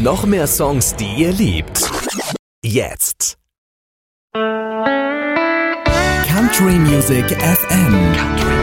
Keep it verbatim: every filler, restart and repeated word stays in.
Noch mehr Songs, die ihr liebt. Jetzt. Country Music F M. Country